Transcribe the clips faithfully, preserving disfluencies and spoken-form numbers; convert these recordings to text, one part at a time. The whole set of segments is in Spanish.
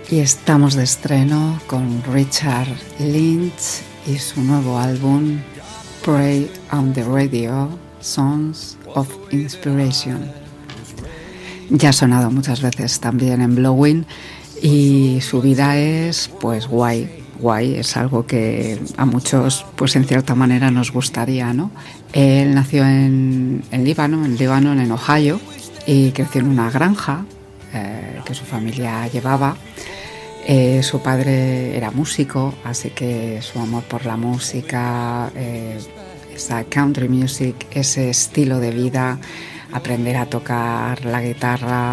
Y estamos de estreno con Richard Lynch y su nuevo álbum Pray on the Radio, Songs of Inspiration. Ya ha sonado muchas veces también en Blowin y su vida es pues guay, guay, es algo que a muchos pues en cierta manera nos gustaría, ¿no? Él nació en, en Líbano, en Líbano, en Ohio, y creció en una granja eh, que su familia llevaba. Eh, su padre era músico, así que su amor por la música, eh, esa country music, ese estilo de vida, aprender a tocar la guitarra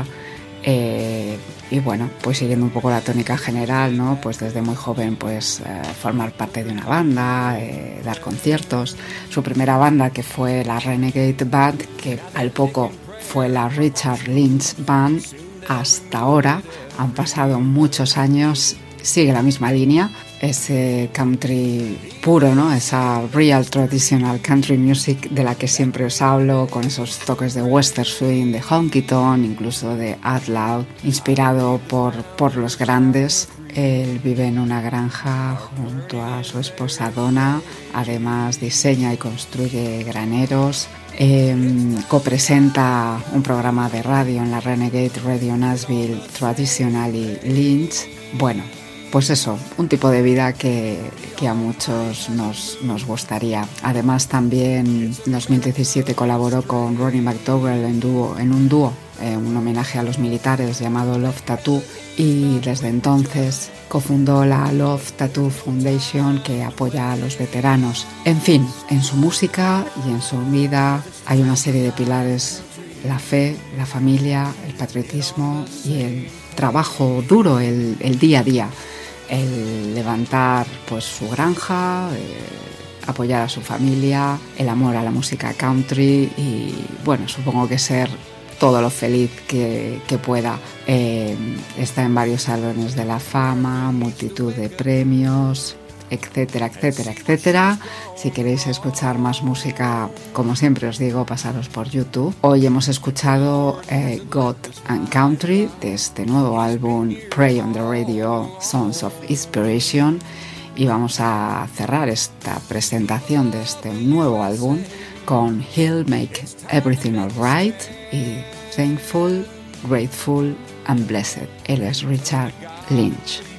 eh, y bueno, pues siguiendo un poco la tónica general, ¿no? Pues desde muy joven pues eh, formar parte de una banda, eh, dar conciertos. Su primera banda, que fue la Renegade Band, que al poco fue la Richard Lynch Band. Hasta ahora han pasado muchos años, sigue la misma línea, ese country puro, ¿no? Esa real traditional country music de la que siempre os hablo, con esos toques de western swing, de honky tonk, incluso de Outlaw, inspirado por, por los grandes. Él vive en una granja junto a su esposa Donna, además diseña y construye graneros. Eh, copresenta un programa de radio en la Renegade Radio Nashville, Traditionally Lynch. Bueno, pues eso, un tipo de vida que, que a muchos nos, nos gustaría. Además también en dos mil diecisiete colaboró con Ronnie McDowell en, dúo, en un dúo, eh, un homenaje a los militares llamado Love Tattoo, y desde entonces cofundó la Love Tattoo Foundation, que apoya a los veteranos. En fin, en su música y en su vida hay una serie de pilares: la fe, la familia, el patriotismo y el trabajo duro, el, el día a día, el levantar pues su granja, eh, apoyar a su familia, el amor a la música country y bueno, supongo que ser todo lo feliz que, que pueda. Eh, está en varios salones de la fama, multitud de premios, etcétera, etcétera, etcétera. Si queréis escuchar más música, como siempre os digo, pasaros por YouTube. Hoy hemos escuchado eh, God and Country, de este nuevo álbum Pray on the Radio, Songs of Inspiration, y vamos a cerrar esta presentación de este nuevo álbum con He'll Make Everything Alright y Thankful, Grateful and Blessed. Él es Richard Lynch.